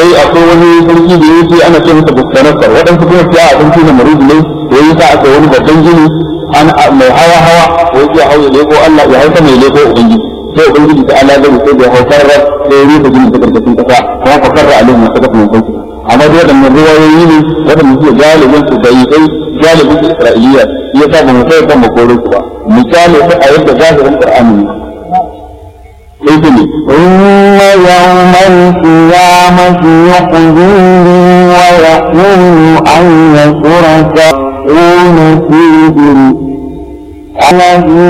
wai akwai wani sarki da yake ana ce masa bukkanasar waɗansu kuma fiya a sarki na marudu ne wai yasa aka wani babban gini mai hawa wai ya hau ya leko Allah ya hauka mai leko ubangiji sai ubangiji ta Allah zai sai da haukar da ya rufe gini ta karkashin kasa kuma fakarra alim masu kasa mai sauki amma da waɗannan ruwayoyi ne waɗanda suke galibin su daiɗai galibin su isra'iliya ya sa ba mu kai kan makorin su ba misali sai a yadda zahirin qur'ani ne ثم يوم القيامة يخزيهم ويقول أين شركاؤنا فيهم